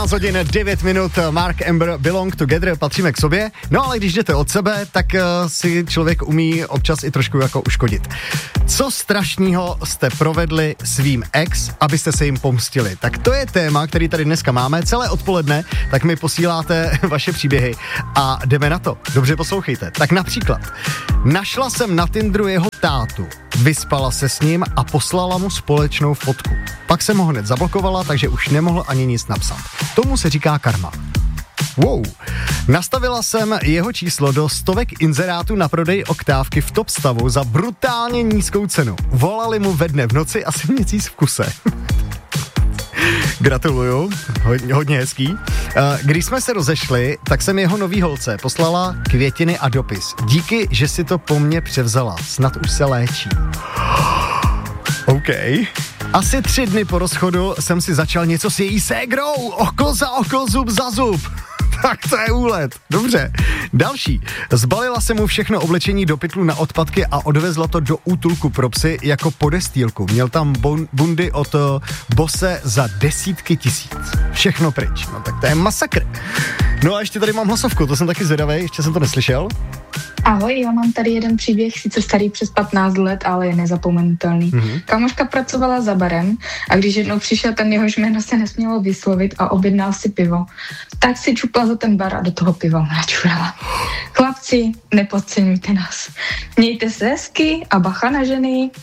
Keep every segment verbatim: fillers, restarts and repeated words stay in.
hodin devět minut, Mark Amber, Belong Together, patříme k sobě. No ale když jdete od sebe, tak uh, si člověk umí občas i trošku jako uškodit. Co strašného jste provedli svým ex, abyste se jim pomstili? Tak to je téma, který tady dneska máme celé odpoledne, tak mi posíláte vaše příběhy a jdeme na to. Dobře poslouchejte. Tak například, našla jsem na Tinderu jeho tátu, vyspala se s ním a poslala mu společnou fotku. Pak jsem ho hned zablokovala, takže už nemohl ani nic napsat. Tomu se říká karma. Wow. Nastavila jsem jeho číslo do stovek inzerátů na prodej oktávky v top stavu za brutálně nízkou cenu. Volali mu ve dne v noci asi měsíc v kuse. Gratuluju, hodně, hodně hezký. Když jsme se rozešli, tak jsem jeho nový holce poslala květiny a dopis. Díky, že si to po mně převzala, snad už se léčí. OK. Asi tři dny po rozchodu jsem si začal něco s její ségrou. Oko za oko, zub za zub. Tak to je úlet. Dobře. Další. Zbalila se mu všechno oblečení do pytlu na odpadky a odvezla to do útulku pro psy jako podestýlku. Měl tam bon- bundy od uh, Bose za desítky tisíc. Všechno pryč. No tak to je masakr. No a ještě tady mám hlasovku, to jsem taky zvědavej, ještě jsem to neslyšel. Ahoj, já mám tady jeden příběh, sice starý přes patnáct let, ale je nezapomenutelný. Mm-hmm. Kamoška pracovala za barem a když jednou přišel ten, jehož jméno se nesmělo vyslovit a objednal si pivo, tak si čupla za ten bar a do toho piva načurala. Chlapci, nepodceňujte nás. Mějte se hezky a bacha na ženy.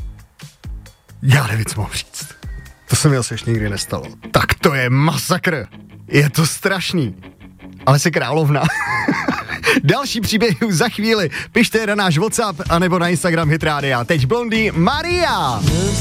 Já nevím, co mám říct. To se mi asi ještě nikdy nestalo. Tak to je masakr. Je to strašný. Ale jsi královna. Další příběhy už za chvíli. Pište na náš WhatsApp anebo na Instagram Hit Rádia. Teď Blondie Maria.